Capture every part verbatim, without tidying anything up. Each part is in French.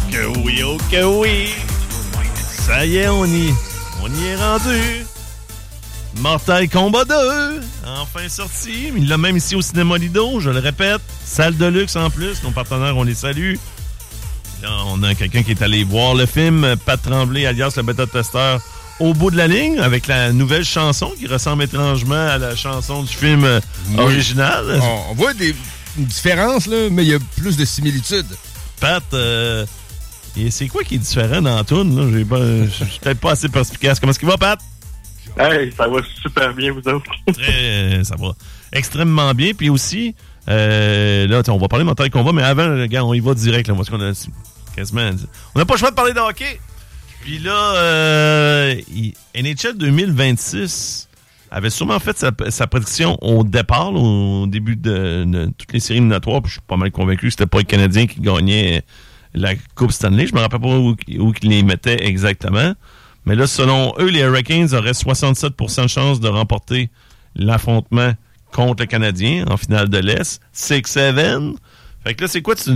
que oui, oh que oui. Ça y est, on y, on y est rendu. Mortal Kombat deux, enfin sorti. Il l'a même ici au Cinéma Lido, je le répète. Salle de luxe en plus, nos partenaires, on les salue. Là, on a quelqu'un qui est allé voir le film, Pat Tremblay, alias le bêta-testeur, au bout de la ligne, avec la nouvelle chanson qui ressemble étrangement à la chanson du film oui. original. On, on voit des, une différence, là, mais il y a plus de similitudes. Pat, euh, et c'est quoi qui est différent dans la toune, là? J'ai pas, je suis peut-être pas assez perspicace. Comment est-ce qu'il va, Pat? Hey, ça va super bien, vous autres. Très, ça va extrêmement bien. Puis aussi, euh, là, on va parler de Mortal Kombat, mais avant, regarde, on y va direct, là, parce qu'on a quasiment... On n'a pas le choix de parler de hockey. Puis là, euh, N H L deux mille vingt-six avait sûrement fait sa, sa prédiction au départ, là, au début de, de toutes les séries éliminatoires. Puis je suis pas mal convaincu que c'était pas les Canadiens qui gagnaient la Coupe Stanley. Je me rappelle pas où, où ils les mettaient exactement. Mais là, selon eux, les Hurricanes auraient soixante-sept pour cent de chance de remporter l'affrontement contre le Canadien en finale de l'Est. six sept. Fait que là, c'est quoi? Tu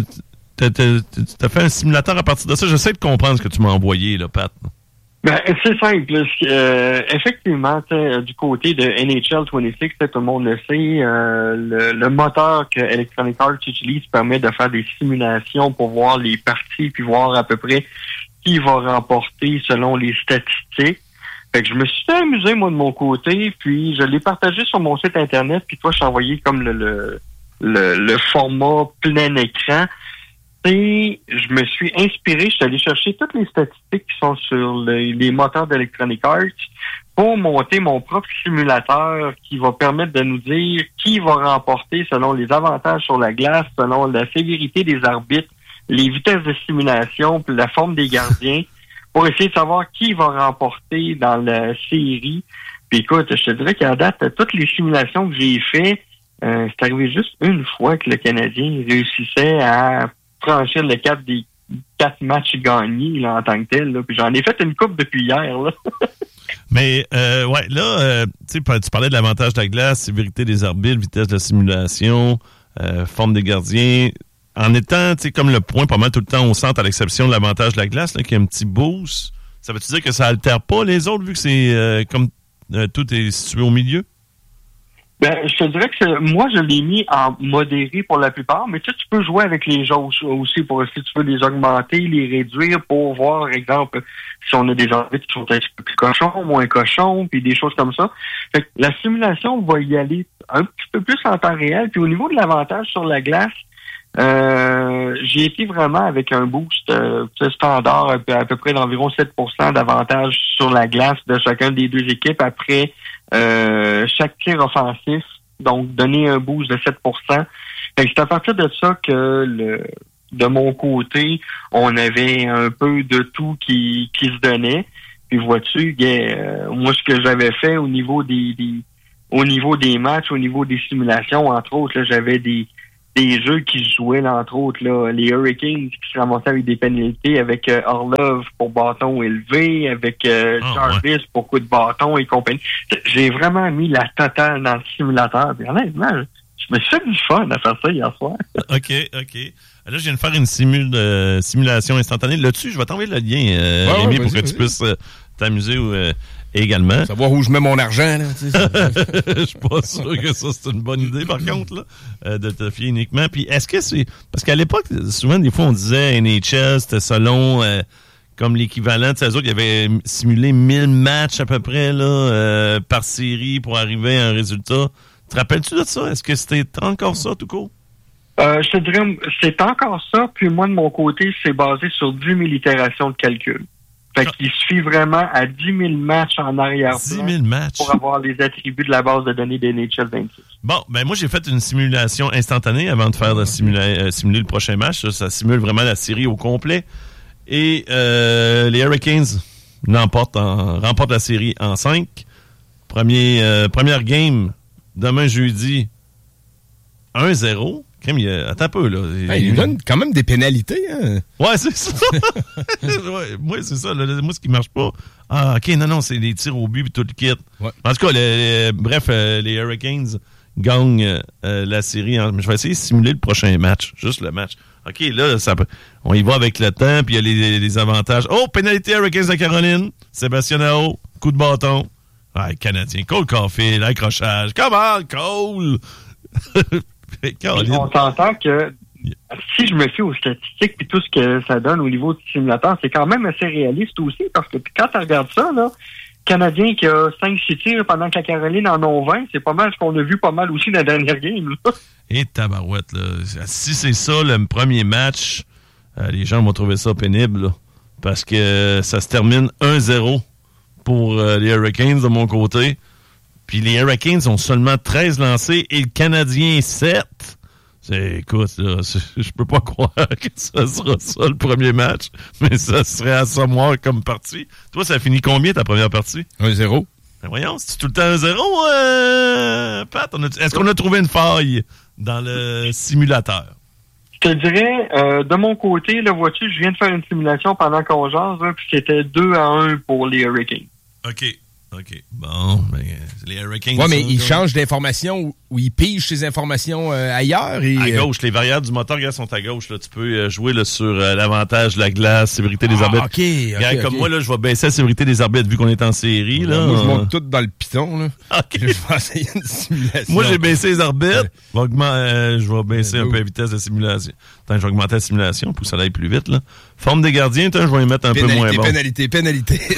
as fait un simulateur à partir de ça? J'essaie de comprendre ce que tu m'as envoyé, là, Pat. Ben, c'est simple. Euh, effectivement, du côté de N H L vingt-six, tout le monde le sait, euh, le, le moteur que Electronic Arts utilise permet de faire des simulations pour voir les parties puis voir à peu près qui va remporter selon les statistiques. Fait que je me suis amusé, moi, de mon côté, puis je l'ai partagé sur mon site Internet, puis toi, je t'ai envoyé comme le, le, le, le format plein écran. Et je me suis inspiré, je suis allé chercher toutes les statistiques qui sont sur les, les moteurs d'Electronic Arts pour monter mon propre simulateur qui va permettre de nous dire qui va remporter selon les avantages sur la glace, selon la sévérité des arbitres, les vitesses de simulation, puis la forme des gardiens, pour essayer de savoir qui va remporter dans la série. Puis écoute, je te dirais qu'à date, toutes les simulations que j'ai faites, euh, c'est arrivé juste une fois que le Canadien réussissait à franchir le cap des quatre matchs gagnés là, en tant que tel. Là. Puis j'en ai fait une coupe depuis hier. Là. Mais, euh, ouais, là, euh, tu sais, tu parlais de l'avantage de la glace, sévérité des arbitres, vitesse de simulation, euh, forme des gardiens. En étant, tu sais, comme le point pas mal tout le temps au centre, à l'exception de l'avantage de la glace, là, qui a un petit boost, ça veut-tu dire que ça altère pas les autres, vu que c'est euh, comme euh, tout est situé au milieu? Ben, je te dirais que moi, je l'ai mis en modéré pour la plupart, mais tu sais, tu peux jouer avec les jauges aussi pour si tu veux les augmenter, les réduire pour voir, par exemple, si on a des arbitres qui sont un petit peu plus cochons, moins cochons, puis des choses comme ça. Fait que la simulation va y aller un petit peu plus en temps réel, puis au niveau de l'avantage sur la glace, Euh, j'ai été vraiment avec un boost euh, standard à peu, à peu près d'environ sept pour cent d'avantage sur la glace de chacun des deux équipes après euh, chaque tir offensif, donc donner un boost de sept pour cent. Fait que c'est à partir de ça que le de mon côté, on avait un peu de tout qui, qui se donnait. Puis vois-tu, euh, moi ce que j'avais fait au niveau des, des au niveau des matchs, au niveau des simulations, entre autres, là, j'avais des des jeux qui se jouaient, là, entre autres, là, les Hurricanes qui se ramassaient avec des pénalités, avec euh, Orlov pour bâton élevé, avec euh, oh, Jarvis ouais. pour coup de bâton et compagnie. J'ai vraiment mis la totale dans le simulateur. Puis honnêtement, je me suis fait du fun à faire ça hier soir. OK, OK. Là, je viens de faire une simule, euh, simulation instantanée. Là-dessus, je vais t'envoyer le lien, euh, ouais, Rémi, ouais, pour que tu puisses euh, t'amuser euh, également. Savoir où je mets mon argent, là. Je suis pas sûr que ça, c'est une bonne idée, par contre, là, euh, de te fier uniquement. Puis, est-ce que c'est... Parce qu'à l'époque, souvent, des fois, on disait N H L, c'était selon... Euh, comme l'équivalent de ces autres, il y avait simulé mille matchs à peu près, là, euh, par série pour arriver à un résultat. Te rappelles-tu de ça? Est-ce que c'était encore ça, tout court? Euh, je te dirais, c'est encore ça. Puis moi, de mon côté, c'est basé sur dix mille itérations de calcul. Fait qu'il suffit vraiment à dix mille matchs en arrière dix mille matchs pour avoir les attributs de la base de données des N H L vingt-six. Bon, ben moi, j'ai fait une simulation instantanée avant de faire de simuler, euh, simuler le prochain match. Ça, ça simule vraiment la série au complet. Et euh, les Hurricanes remportent, en, remportent la série en cinq. Premier, euh, première game, demain jeudi, un zéro. Crème, il a, attends un peu, là. Hey, il nous donne quand même des pénalités, hein? Ouais, c'est ça. ouais, moi, c'est ça. Là, moi, ce qui marche pas. Ah, OK, non, non, c'est les tirs au but et tout le kit. Ouais. En tout cas, les, les, bref, euh, les Hurricanes, gagne euh, la série. En... Je vais essayer de simuler le prochain match, juste le match. OK, là, ça peut... on y va avec le temps, puis il y a les, les avantages. Oh, pénalité Hurricanes de Caroline. Sébastien Aho, coup de bâton. Ah, Canadien. Cole Caulfield, accrochage. Come on, Cole! On s'entend que si je me fie aux statistiques et tout ce que ça donne au niveau du simulateur, c'est quand même assez réaliste aussi, parce que quand tu regardes ça, là, Canadien qui a cinq six tirs pendant que la Caroline en a vingt, c'est pas mal ce qu'on a vu pas mal aussi dans la dernière game. Là. Et tabarouette, là. Si c'est ça, le premier match, euh, les gens vont trouver ça pénible, là, parce que euh, ça se termine un zéro pour euh, les Hurricanes de mon côté. Puis les Hurricanes ont seulement treize lancés et le Canadien sept. C'est, écoute, là, je peux pas croire que ça sera ça le premier match, mais ça serait assommoir comme partie. Toi, ça a fini combien ta première partie? un zéro. Ben voyons, c'est tout le temps un zéro, euh, Pat? On a, est-ce qu'on a trouvé une faille dans le simulateur? Je te dirais, euh, de mon côté, là, vois-tu, je viens de faire une simulation pendant qu'on jase, là, puis c'était deux à un pour les Hurricanes. OK. OK. Bon, ben, les Hurricanes... Ouais, mais ils changent d'informations ou, ou ils pigent ces informations euh, ailleurs. Et, à gauche, les variables du moteur, regarde, sont à gauche. Là. Tu peux euh, jouer là, sur euh, l'avantage de la glace, sévérité des ah, arbitres. OK, okay, regarde, okay. Comme moi, là, je vais baisser la sévérité des arbitres vu qu'on est en série. Là. Moi, je monte tout dans le piton. Là. OK. Je vais essayer une simulation. Moi, j'ai baissé les arbitres. Ouais. Augment, euh, je vais baisser un peu la vitesse de simulation. Attends, je vais augmenter la simulation pour que ça aille plus vite. Là. Forme des gardiens, attends, je vais y mettre un pénalité, peu moins bon. Pénalité, pénalité, pénalité.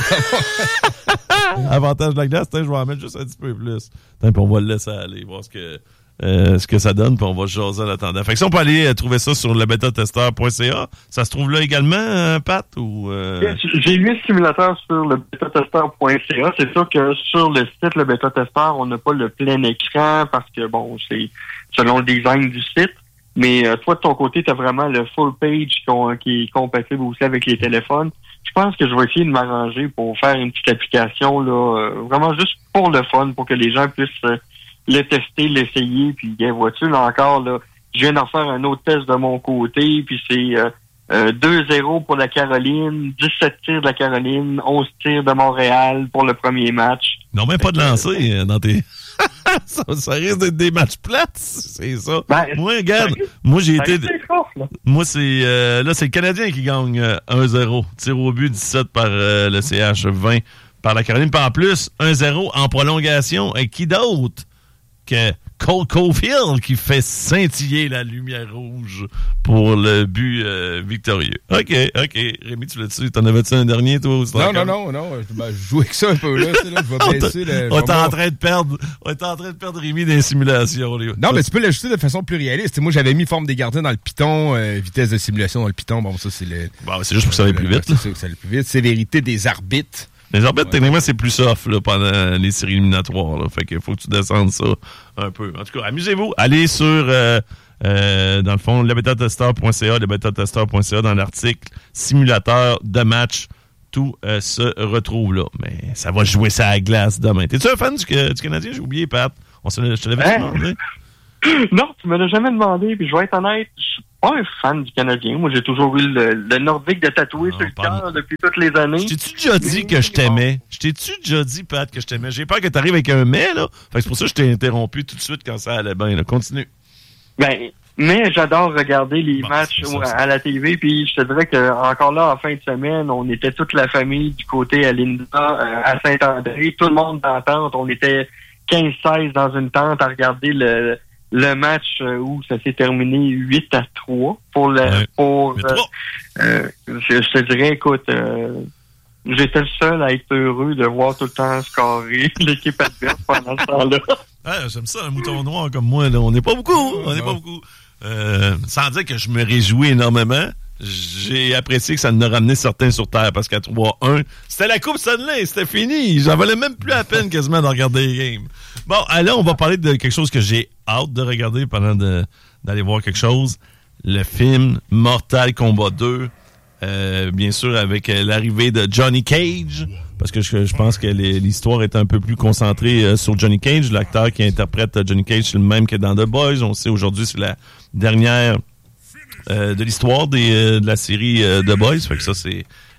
Avantage de la glace, je vais en mettre juste un petit peu plus. Puis on va le laisser aller, voir ce que, euh, ce que ça donne, puis on va jaser en attendant. Fait que si on peut aller euh, trouver ça sur le bêta testeur point c a, ça se trouve là également, euh, Pat? Ou, euh... J'ai lu le simulateur sur le bêta testeur point c a. C'est sûr que sur le site, le bêta testeur, on n'a pas le plein écran parce que, bon, c'est selon le design du site. Mais euh, toi, de ton côté, tu as vraiment le full page qu'on, qui est compatible aussi avec les téléphones. Je pense que je vais essayer de m'arranger pour faire une petite application, là, euh, vraiment juste pour le fun, pour que les gens puissent euh, le tester, l'essayer. Puis, bien, vois-tu, là encore, là, je viens d'en faire un autre test de mon côté, puis c'est euh, euh, deux zéro pour la Caroline, dix-sept tirs de la Caroline, onze tirs de Montréal pour le premier match. Non, même pas de lancer euh, dans tes... ça, ça risque d'être des matchs plates, c'est ça. Ben, moi, regarde, ça, moi j'ai été... Fort, là. Moi, c'est euh, là, c'est le Canadien qui gagne euh, un zéro. Tir au but dix-sept par euh, le C H, vingt par la Caroline. Puis en plus, un zéro en prolongation. Et qui d'autre que Cole Caulfield qui fait scintiller la lumière rouge pour le but euh, victorieux. OK, OK. Rémi, tu l'as-tu? T'en avais-tu un dernier, toi? Ou non, non, non, non. Ben, je joue avec ça un peu, là. là je vais baisser le... On est en train de perdre, on est en train de perdre Rémi dans les simulations. Là. Non, mais tu peux l'ajouter de façon plus réaliste. Moi, j'avais mis forme des gardiens dans le Python, euh, vitesse de simulation dans le Python. Bon, ça, c'est le... Bon, c'est juste pour que ça aille plus vite. C'est ça que ça aille plus vite. Sévérité des arbitres. Les arbitres, ouais. Techniquement, c'est plus soft là, pendant les séries éliminatoires. Là. Fait qu'il faut que tu descendes ça un peu. En tout cas, amusez-vous. Allez sur, euh, euh, dans le fond, le bêta testeur point c a, le bêta testeur point c a, dans l'article simulateur de match. Tout euh, se retrouve là. Mais ça va jouer ça à la glace demain. T'es-tu un fan du, du Canadien? J'ai oublié, Pat. On se, je te l'avais hein? demandé. Non, tu me l'as jamais demandé. Puis je vais être honnête, je suis pas un fan du Canadien. Moi, j'ai toujours eu le, le Nordique de tatouer non, sur le cœur depuis toutes les années. Je t'ai-tu déjà dit mais, que je t'aimais? Je t'ai-tu déjà dit, Pat, que je t'aimais? J'ai peur que tu arrives avec un mais, là. Fait que c'est pour ça que je t'ai interrompu tout de suite quand ça allait bien. Là. Continue. Ben, mais j'adore regarder les bon, matchs ça, ça. à la T V. Puis je te dirais que encore là, en fin de semaine, on était toute la famille du côté à Linda, euh, à Saint-André. Tout le monde dans la tente. On était quinze seize dans une tente à regarder le... le match où ça s'est terminé huit à trois pour le ouais. pour euh, euh, je, je te dirais écoute euh, j'étais le seul à être heureux de voir tout le temps scorer l'équipe adverse pendant ce temps-là. Ah, j'aime ça, un mouton noir comme moi là, on n'est pas beaucoup, on n'est pas beaucoup. Euh, sans dire que je me réjouis énormément, j'ai apprécié que ça nous a ramené certains sur terre parce qu'à trois un, c'était la Coupe Stanley, c'était fini. J'en valais même plus la peine quasiment de regarder les games. Bon, là, on va parler de quelque chose que j'ai hâte de regarder pendant de, d'aller voir quelque chose. Le film Mortal Kombat deux, euh, bien sûr avec l'arrivée de Johnny Cage, parce que je, je pense que les, l'histoire est un peu plus concentrée euh, sur Johnny Cage. L'acteur qui interprète Johnny Cage, c'est le même que dans The Boys. On sait aujourd'hui, c'est la dernière... Euh, de l'histoire des, euh, de la série euh, The Boys. Fait que ça, c'est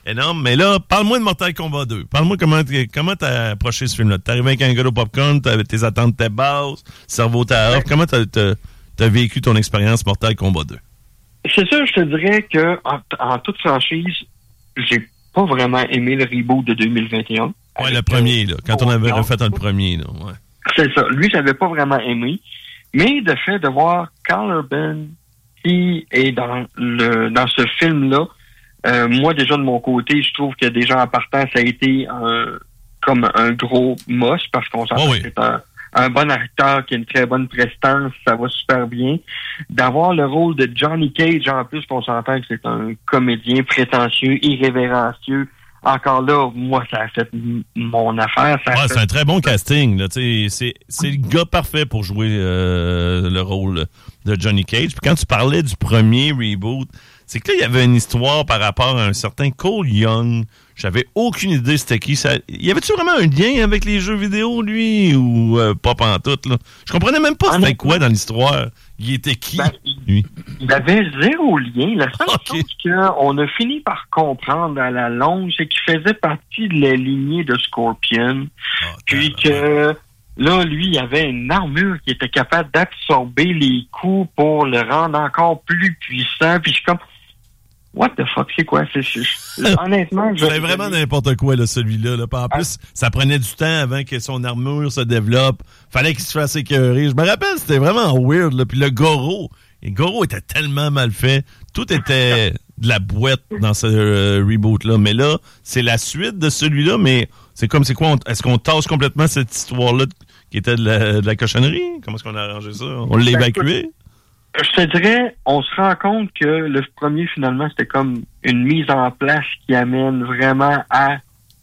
énorme. Mais là, parle-moi de Mortal Kombat deux. Parle-moi comment comment t'as approché ce film-là. T'es arrivé avec un gars au popcorn, t'avais tes attentes étaient basses, cerveau t'as off. Comment t'as, t'as, t'as vécu ton expérience Mortal Kombat deux? C'est sûr, je te dirais que en, en toute franchise, j'ai pas vraiment aimé le reboot de deux mille vingt et un. Ouais, le premier, là. Quand on avait refait le premier, là. Ouais. C'est ça. Lui, j'avais pas vraiment aimé. Mais de fait de voir Karl Urban qui est dans le dans ce film-là, euh, moi, déjà, de mon côté, je trouve que déjà en partant, ça a été un, comme un gros moche parce qu'on s'entend oh oui. que c'est un, un bon acteur qui a une très bonne prestance, ça va super bien. D'avoir le rôle de Johnny Cage, en plus, qu'on s'entend que c'est un comédien prétentieux, irrévérencieux. Encore là, moi, ça a fait m- mon affaire. Ça a ouais, fait... c'est un très bon casting. Là. C'est, c'est le gars parfait pour jouer euh, le rôle de Johnny Cage. Puis quand tu parlais du premier reboot, c'est que là, il y avait une histoire par rapport à un certain Cole Young. J'avais aucune idée c'était qui. Ça... Y avait-tu vraiment un lien avec les jeux vidéo, lui, ou euh, pas pantoute, là? Je comprenais même pas c'était quoi dans l'histoire. Il était qui, ben, lui? Il avait zéro lien. La seule okay. chose qu'on a fini par comprendre à la longue, c'est qu'il faisait partie de la lignée de Scorpion. Oh, puis que là, lui, il avait une armure qui était capable d'absorber les coups pour le rendre encore plus puissant. Puis je suis comme... What the fuck, c'est quoi? C'est, c'est, honnêtement, je... C'était vraiment n'importe quoi, là, celui-là. Là. En plus, ah. ça prenait du temps avant que son armure se développe. Fallait qu'il se fasse écœurer. Je me rappelle, c'était vraiment weird. Là. Puis le Goro, le Goro était tellement mal fait. Tout était de la boîte dans ce euh, reboot-là. Mais là, c'est la suite de celui-là, mais c'est comme, c'est quoi? On, est-ce qu'on tasse complètement cette histoire-là qui était de la, de la cochonnerie? Comment est-ce qu'on a arrangé ça? On l'a évacué? Je te dirais, on se rend compte que le premier, finalement, c'était comme une mise en place qui amène vraiment à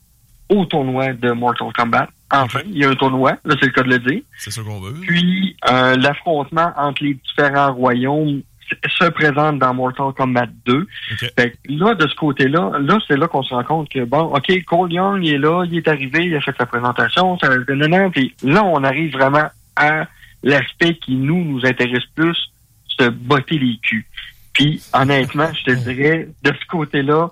au tournoi de Mortal Kombat. Enfin, il y a un tournoi, là, c'est le cas de le dire. C'est ça qu'on veut. Puis, euh, l'affrontement entre les différents royaumes se présente dans Mortal Kombat deux. Okay. Fait que là, de ce côté-là, là, c'est là qu'on se rend compte que, bon, OK, Cole Young, il est là, il est arrivé, il a fait sa présentation, ça non, non, puis là, on arrive vraiment à l'aspect qui, nous, nous intéresse plus, se botter les culs. Puis, honnêtement, je te dirais, de ce côté-là,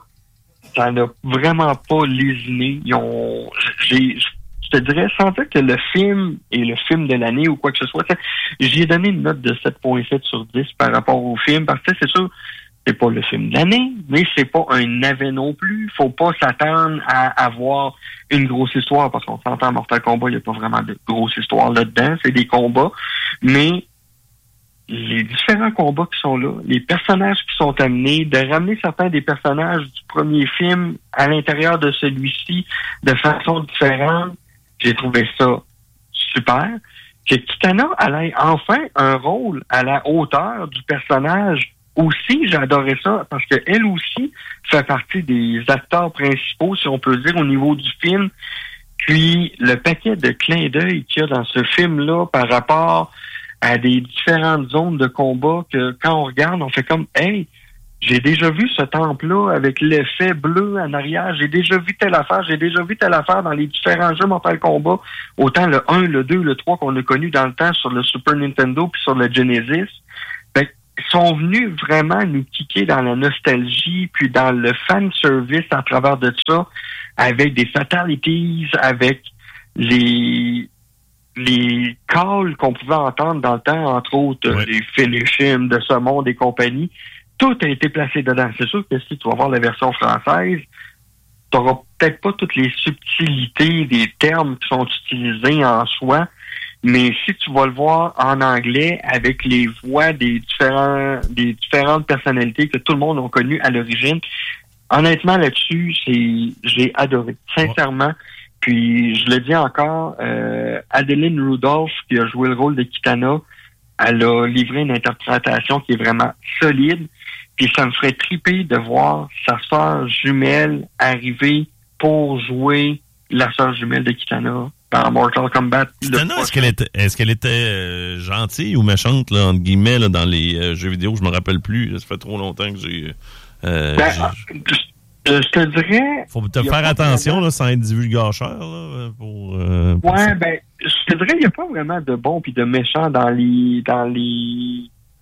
ça n'a vraiment pas lésiné. Ils ont, j'ai, je te dirais, sans dire que le film est le film de l'année ou quoi que ce soit, j'ai donné une note de sept virgule sept sur dix par rapport au film, parce que c'est sûr, c'est pas le film de l'année, mais c'est pas un navet non plus. Faut pas s'attendre à avoir une grosse histoire, parce qu'on s'entend Mortal Kombat, il n'y a pas vraiment de grosse histoire là-dedans, c'est des combats, mais les différents combats qui sont là, les personnages qui sont amenés, de ramener certains des personnages du premier film à l'intérieur de celui-ci de façon différente, j'ai trouvé ça super. Que Kitana ait enfin un rôle à la hauteur du personnage aussi, j'ai adoré ça, parce qu'elle aussi fait partie des acteurs principaux, si on peut dire, au niveau du film. Puis, le paquet de clins d'œil qu'il y a dans ce film-là par rapport à des différentes zones de combat que quand on regarde, on fait comme « Hey, j'ai déjà vu ce temple-là avec l'effet bleu en arrière, j'ai déjà vu telle affaire, j'ai déjà vu telle affaire dans les différents jeux Mortal Kombat, autant le un, le deux, le trois qu'on a connu dans le temps sur le Super Nintendo puis sur le Genesis. » Fait ils sont venus vraiment nous kicker dans la nostalgie puis dans le fan service à travers de ça, avec des fatalities, avec les... les calls qu'on pouvait entendre dans le temps, entre autres, ouais. les Finishim de ce monde et compagnie, tout a été placé dedans. C'est sûr que si tu vas voir la version française, tu n'auras peut-être pas toutes les subtilités des termes qui sont utilisés en soi, mais si tu vas le voir en anglais avec les voix des différents des différentes personnalités que tout le monde a connues à l'origine, honnêtement, là-dessus, c'est j'ai adoré. Sincèrement, ouais. Puis, je le dis encore, euh, Adeline Rudolph, qui a joué le rôle de Kitana, elle a livré une interprétation qui est vraiment solide. Puis, ça me ferait triper de voir sa sœur jumelle arriver pour jouer la sœur jumelle de Kitana dans Mortal Kombat. Kitana, est-ce qu'elle était, est-ce qu'elle était euh, gentille ou méchante, là, entre guillemets, là, dans les euh, jeux vidéo? Je me rappelle plus. Là, ça fait trop longtemps que j'ai... Euh, ben, j'ai... Euh, je te dirais... Faut te faire attention, là, sans être divulgateur, là, pour... Euh, pour ouais, ça. ben, je te dirais, il n'y a pas vraiment de bons puis de méchants dans les... dans les...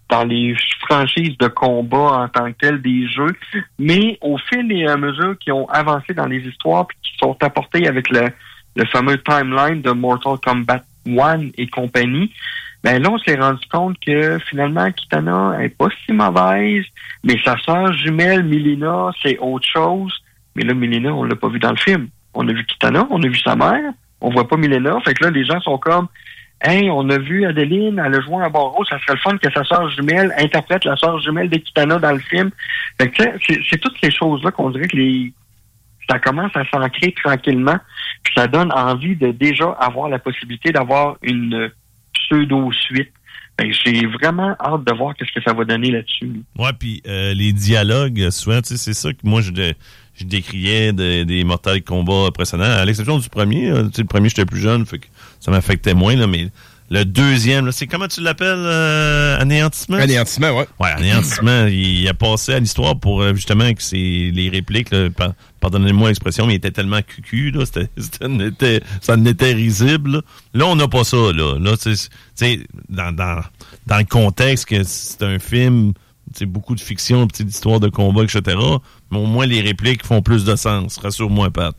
dans les franchises de combat en tant que telles des jeux, mais au fil et à mesure qu'ils ont avancé dans les histoires puis qui sont apportés avec le, le fameux timeline de Mortal Kombat un et compagnie, ben là, on s'est rendu compte que finalement, Kitana est pas si mauvaise, mais sa sœur jumelle, Mileena, c'est autre chose. Mais là, Mileena, on l'a pas vu dans le film. On a vu Kitana, on a vu sa mère, on voit pas Mileena. Fait que là, les gens sont comme, hey, on a vu Adeline, elle a joué un bon rôle, ça serait le fun que sa sœur jumelle interprète la sœur jumelle de Kitana dans le film. Fait que c'est, c'est toutes ces choses-là qu'on dirait que les ça commence à s'ancrer tranquillement, puis ça donne envie de déjà avoir la possibilité d'avoir une pseudo-suite. Ben, j'ai vraiment hâte de voir qu'est-ce que ça va donner là-dessus. Ouais, puis euh, les dialogues, souvent, tu sais, c'est ça que moi, je, je décriais de, des Mortal Kombat précédents, à l'exception du premier. Tu sais, le premier, j'étais plus jeune, fait que ça m'affectait moins, là, mais le deuxième, là, c'est comment tu l'appelles? Euh, anéantissement? Anéantissement, ouais. Ouais, anéantissement. il, il a passé à l'histoire pour, euh, justement, que c'est les répliques, là, par, pardonnez-moi l'expression, mais il était tellement cucu, là, c'était, c'était, n'était, ça n'était risible. Là, là on n'a pas ça, là. Là, tu sais, dans, dans, dans le contexte que c'est un film, tu sais, beaucoup de fiction, petites histoires de combat, et cetera, mais au moins les répliques font plus de sens. Rassure-moi, Pat.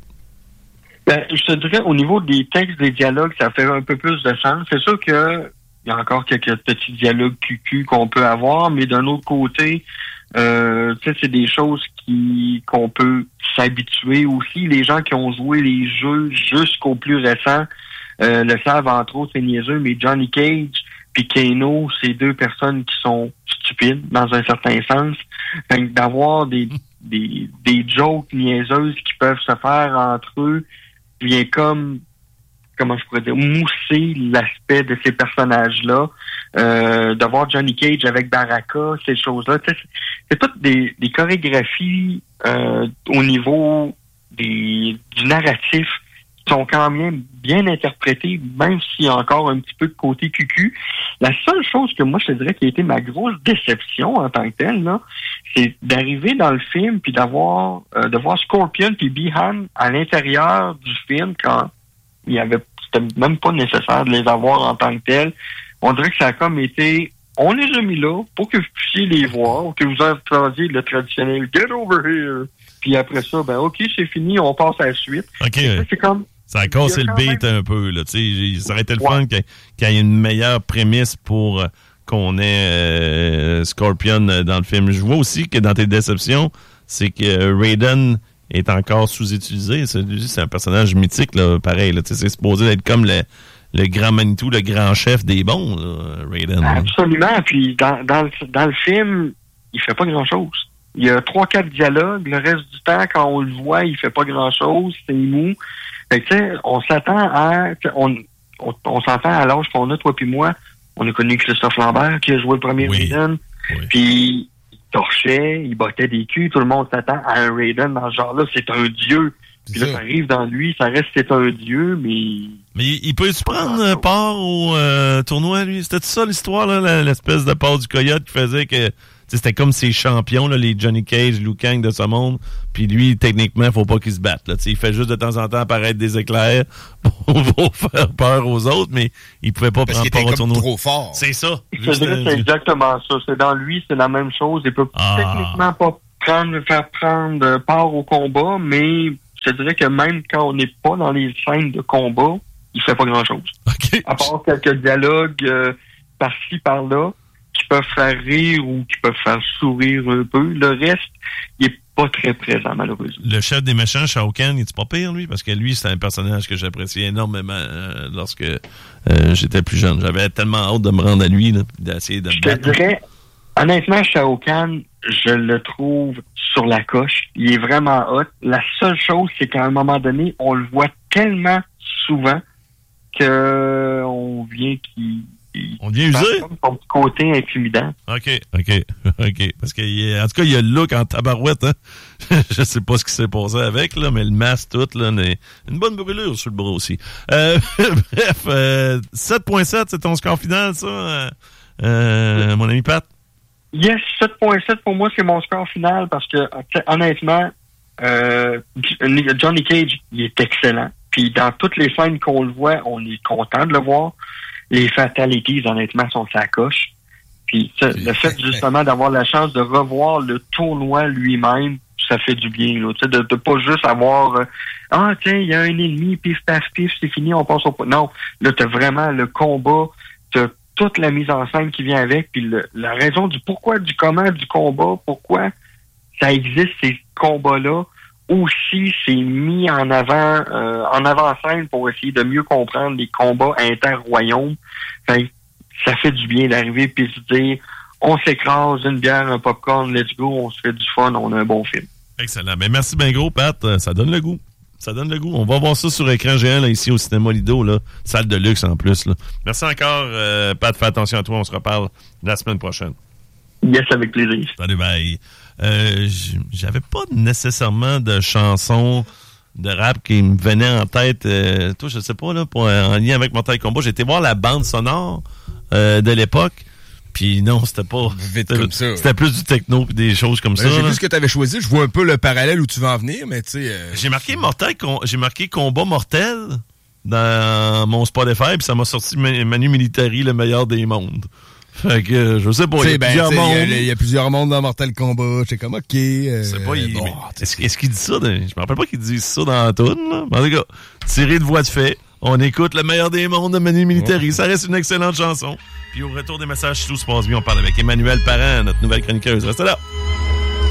Ben, je te dirais, au niveau des textes, des dialogues, ça fait un peu plus de sens. C'est sûr que il y a encore quelques petits dialogues cucu qu'on peut avoir, mais d'un autre côté, euh, tu sais, c'est des choses qui qu'on peut s'habituer aussi. Les gens qui ont joué les jeux jusqu'au plus récent euh, le savent, entre autres, c'est niaiseux, mais Johnny Cage puis Kano, c'est deux personnes qui sont stupides, dans un certain sens. Fait que d'avoir des, des, des jokes niaiseuses qui peuvent se faire entre eux vient comme, comment je pourrais dire, mousser l'aspect de ces personnages-là. Euh, de voir Johnny Cage avec Baraka, ces choses-là. C'est, c'est toutes des, des chorégraphies euh, au niveau des, du narratif qui sont quand même bien interprétées, même s'il y a encore un petit peu de côté cucu. La seule chose que moi, je te dirais qui a été ma grosse déception en tant que telle, là, c'est d'arriver dans le film puis d'avoir euh, de voir Scorpion puis Bihan à l'intérieur du film quand il y avait c'était même pas nécessaire de les avoir en tant que tels. On dirait que ça a comme été on les a mis là pour que vous puissiez les voir, que vous entendiez le traditionnel Get over here. Puis après ça, ben ok, c'est fini, on passe à la suite. OK. Ça, c'est comme ça a cassé le beat même un peu, là. Tu sais, ça aurait été le fun qu'il y ait une meilleure prémisse pour qu'on ait euh, Scorpion dans le film. Je vois aussi que dans tes déceptions, c'est que Raiden est encore sous-utilisé. C'est, c'est un personnage mythique, là, pareil. Là. C'est supposé être comme le, le grand Manitou, le grand chef des bons, là, Raiden. Absolument. Puis dans, dans, le, dans le film, il fait pas grand-chose. Il y a trois, quatre dialogues. Le reste du temps, quand on le voit, il fait pas grand-chose. C'est mou. Fait que, tu sais, on s'attend à... On, on, on s'entend à l'âge qu'on a, toi puis moi. On a connu Christophe Lambert qui a joué le premier oui. Raiden. Oui. Puis il torchait, il battait des culs. Tout le monde s'attend à un Raiden dans ce genre-là. C'est un dieu. Puis là, ça arrive dans lui, ça reste c'est un dieu, mais... Mais il peut-tu prendre euh, part au euh, tournoi, lui? C'était ça l'histoire, là, l'espèce de part du coyote qui faisait que... C'était comme ses champions, là, les Johnny Cage, Liu Kang de ce monde. Puis lui, techniquement, il faut pas qu'il se batte. Là. Il fait juste de temps en temps apparaître des éclairs pour, pour faire peur aux autres, mais il pouvait pas Parce prendre part au tournoi. Trop fort. C'est ça. Je dirais que c'est exactement ça. C'est dans lui, c'est la même chose. Il peut ah. techniquement pas prendre, faire prendre part au combat, mais je dirais que même quand on n'est pas dans les scènes de combat, il fait pas grand-chose. Okay. À part quelques dialogues euh, par-ci, par-là, qui peuvent faire rire ou qui peuvent faire sourire un peu. Le reste, il est pas très présent, malheureusement. Le chef des méchants, Shao Kahn, il est pas pire, lui? Parce que lui, c'est un personnage que j'appréciais énormément euh, lorsque euh, j'étais plus jeune. J'avais tellement hâte de me rendre à lui, là, d'essayer de me battre. Je te dirais, honnêtement, Shao Kahn, je le trouve sur la coche. Il est vraiment hot. La seule chose, c'est qu'à un moment donné, on le voit tellement souvent que on vient qu'il On vient user? Son petit côté intimidant. OK, OK, OK. Parce que, en tout cas, il y a le look en tabarouette, hein. Je sais pas ce qui s'est passé avec, là, mais le masque tout, là, une bonne brûlure sur le bras aussi. Euh, bref, euh, sept virgule sept, c'est ton score final, ça, euh, euh, mon ami Pat? Yes, sept virgule sept pour moi, c'est mon score final parce que, honnêtement, euh, Johnny Cage, il est excellent. Puis dans toutes les scènes qu'on le voit, on est content de le voir. Les fatalities, honnêtement, sont sa coche. Puis le fait justement d'avoir la chance de revoir le tournoi lui-même, ça fait du bien, là. Tu sais, de, de pas juste avoir euh, ah tiens, il y a un ennemi, pif paf pif, c'est fini, on passe au point. Non, là, t'as vraiment le combat, t'as toute la mise en scène qui vient avec, puis le, la raison du pourquoi, du comment du combat, pourquoi ça existe ces combats-là, aussi c'est mis en avant euh, en avant-scène pour essayer de mieux comprendre les combats inter-royaumes. Fait, ça fait du bien d'arriver puis se dire on s'écrase, une bière, un popcorn, let's go, on se fait du fun, on a un bon film. Excellent. Ben, merci bien gros, Pat. Ça donne le goût. Ça donne le goût. On va voir ça sur écran géant là, ici au Cinéma Lido. Là. Salle de luxe en plus. Là. Merci encore, euh, Pat. Fais attention à toi. On se reparle la semaine prochaine. Yes, avec plaisir. Salut, bye. Euh, j'avais pas nécessairement de chansons de rap qui me venaient en tête. Euh, toi, je sais pas, là, pour, en lien avec Mortal Kombat. J'ai été voir la bande sonore euh, de l'époque. Puis non, c'était pas... Vite comme ça. C'était plus du techno et des choses comme ben, ça. J'ai là. vu ce que tu avais choisi. Je vois un peu le parallèle où tu vas en venir, mais tu sais... Euh... J'ai marqué Mortal, j'ai marqué Combat Mortel dans mon Spotify, puis ça m'a sorti Manu Militari, le meilleur des mondes. Fait que, je sais pas, il y a ben, plusieurs mondes. Il y, y a plusieurs mondes dans Mortal Kombat. J'étais comme, OK. Euh, c'est pas, il, bon, est-ce, est-ce qu'il dit ça? Dans, je me rappelle pas qu'il dit ça dans la toune, là. Mais en tout cas, tiré de voix de fait, on écoute le meilleur des mondes de Manu Militari. Ouais. Ça reste une excellente chanson. Puis au retour des messages, si tout se passe bien, on parle avec Emmanuel Parent, notre nouvelle chroniqueuse. Restez là!